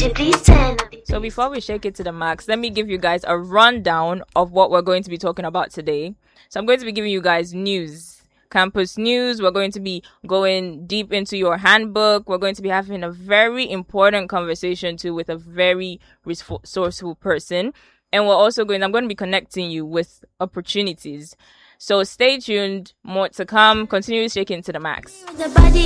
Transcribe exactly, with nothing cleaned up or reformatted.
So before we shake it to the max, let me give you guys a rundown of what we're going to be talking about today. So I'm going to be giving you guys news, campus news. We're going to be going deep into your handbook. We're going to be having a very important conversation too with a very resourceful person. And we're also going, I'm going to be connecting you with opportunities. So stay tuned, more to come. Continue shaking to the max.